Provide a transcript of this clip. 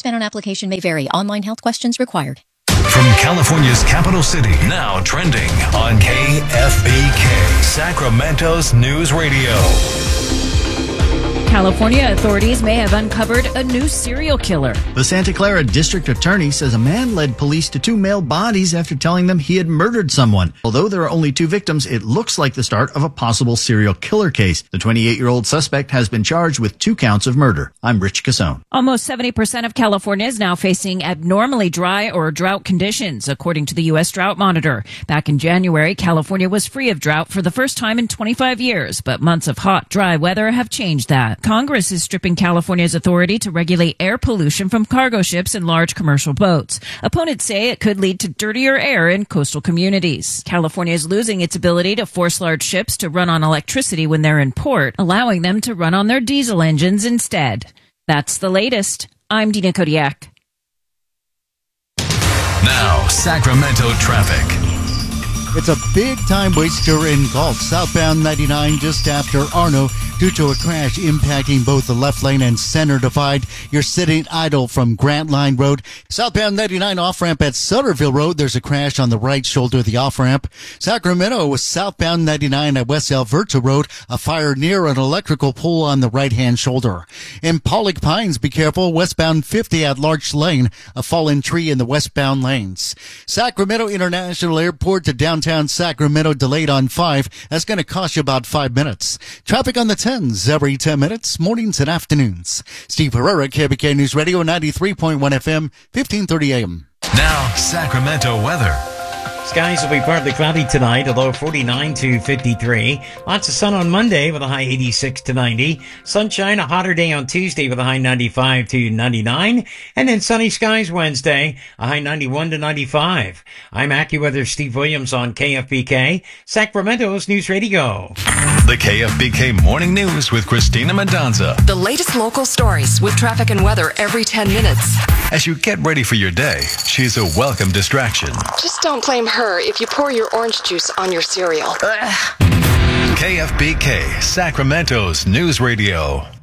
Lifespan on application may vary. Online health questions required. From California's capital city, now trending on KFBK, Sacramento's News Radio. California authorities may have uncovered a new serial killer. The Santa Clara district attorney says a man led police to two male bodies after telling them he had murdered someone. Although there are only two victims, it looks like the start of a possible serial killer case. The 28-year-old suspect has been charged with 2 counts of murder. I'm Rich Casone. Almost 70% of California is now facing abnormally dry or drought conditions, according to the U.S. Drought Monitor. Back in January, California was free of drought for the first time in 25 years, but months of hot, dry weather have changed that. Congress is stripping California's authority to regulate air pollution from cargo ships and large commercial boats. Opponents say it could lead to dirtier air in coastal communities. California is losing its ability to force large ships to run on electricity when they're in port, allowing them to run on their diesel engines instead. That's the latest. I'm Dina Kodiak. Now, Sacramento traffic. It's a big-time waster in Gulf, southbound 99 just after Arno, due to a crash impacting both the left lane and center divide. You're sitting idle from Grant Line Road. Southbound 99 off-ramp at Sutterville Road. There's a crash on the right shoulder of the off-ramp. Sacramento was southbound 99 at West Alberta Road. A fire near an electrical pole on the right-hand shoulder. In Pollock Pines, be careful. Westbound 50 at Larch Lane. A fallen tree in the westbound lanes. Sacramento International Airport to downtown Sacramento delayed on 5. That's going to cost you about 5 minutes. Traffic on the 10s every 10 minutes, mornings and afternoons. Steve Herrera, KBK News Radio, 93.1 FM, 1530 AM. Now, Sacramento weather. Skies will be partly cloudy tonight, a low 49 to 53. Lots of sun on Monday with a high 86 to 90. Sunshine, a hotter day on Tuesday with a high 95 to 99. And then sunny skies Wednesday, a high 91 to 95. I'm AccuWeather Steve Williams on KFBK, Sacramento's News Radio. The KFBK Morning News with Christina Mendonza. The latest local stories with traffic and weather every 10 minutes. As you get ready for your day, she's a welcome distraction. Just don't blame her if you pour your orange juice on your cereal. KFBK, Sacramento's News Radio.